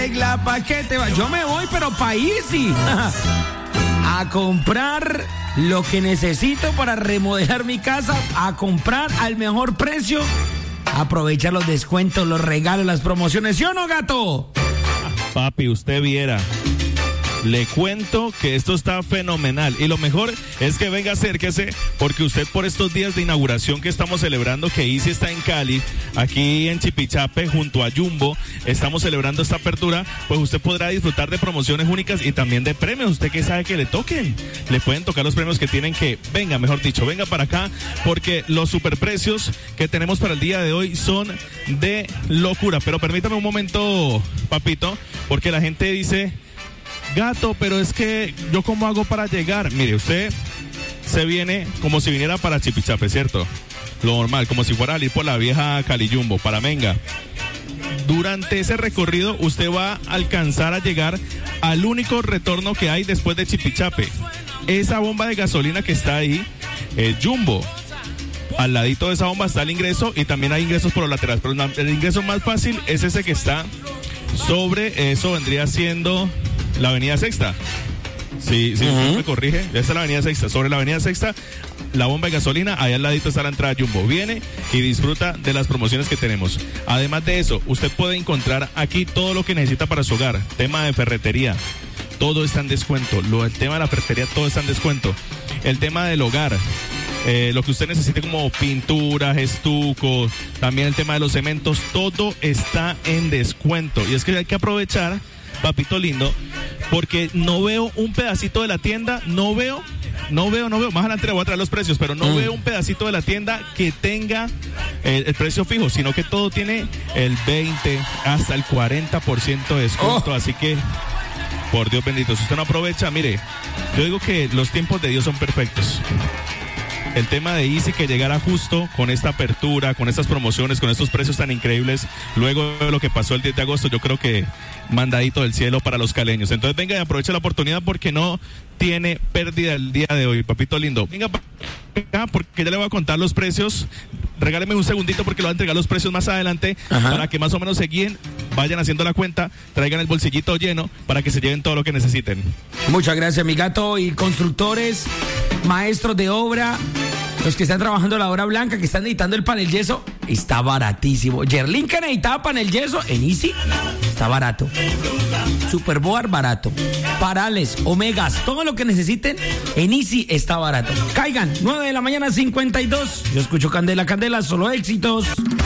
regla, ¿pa' qué te vas? Yo me voy, pero pa' Easy. A comprar lo que necesito para remodelar mi casa, a comprar al mejor precio, aprovechar los descuentos, los regalos, las promociones, ¿sí o no, gato? Papi, usted viera. Le cuento que esto está fenomenal y lo mejor es que venga, acérquese, porque usted por estos días de inauguración que estamos celebrando, que Easy está en Cali, aquí en Chipichape junto a Jumbo, estamos celebrando esta apertura, pues usted podrá disfrutar de promociones únicas y también de premios. Usted que sabe que le toquen, le pueden tocar los premios que tienen que, venga, mejor dicho, venga para acá, porque los superprecios que tenemos para el día de hoy son de locura. Pero permítame un momento, papito, porque la gente dice: gato, pero es que yo cómo hago para llegar. Mire, usted se viene como si viniera para Chipichape, ¿cierto? Lo normal, como si fuera a ir por la vieja Cali Jumbo, para Menga. Durante ese recorrido usted va a alcanzar a llegar al único retorno que hay después de Chipichape. Esa bomba de gasolina que está ahí, Jumbo. Al ladito de esa bomba está el ingreso y también hay ingresos por los laterales. Pero el ingreso más fácil es ese que está sobre, eso vendría siendo la avenida Sexta. Sí, usted me corrige, esa es la avenida Sexta. Sobre la avenida Sexta, la bomba de gasolina, ahí al ladito está la entrada Jumbo. Viene y disfruta de las promociones que tenemos. Además de eso, usted puede encontrar aquí todo lo que necesita para su hogar. Tema de ferretería, todo está en descuento. El tema de la ferretería, todo está en descuento. El tema del hogar, lo que usted necesite como pinturas, estucos, también el tema de los cementos, todo está en descuento. Y es que hay que aprovechar, papito lindo, porque no veo un pedacito de la tienda, no veo, más adelante le voy a traer los precios, pero no veo un pedacito de la tienda que tenga el precio fijo, sino que todo tiene el 20 hasta el 40% de descuento, así que, por Dios bendito, si usted no aprovecha, mire, yo digo que los tiempos de Dios son perfectos. El tema de Easy que llegara justo con esta apertura, con estas promociones, con estos precios tan increíbles, luego de lo que pasó el 10 de agosto, yo creo que mandadito del cielo para los caleños. Entonces venga y aproveche la oportunidad porque no tiene pérdida el día de hoy, papito lindo. Venga acá porque ya le voy a contar los precios. Regáleme un segundito porque le voy a entregar los precios más adelante. Ajá. Para que más o menos se guíen, vayan haciendo la cuenta, traigan el bolsillito lleno para que se lleven todo lo que necesiten. Muchas gracias, mi gato. Y constructores, maestros de obra, los que están trabajando la obra blanca, que están necesitando el panel yeso, está baratísimo. Yerlin, que necesitaba panel yeso en Easy, está barato. Superboard, barato. Parales, omegas, todo lo que necesiten en Easy está barato. Caigan, 9 de la mañana, 52. Yo escucho Candela, Candela, solo éxitos.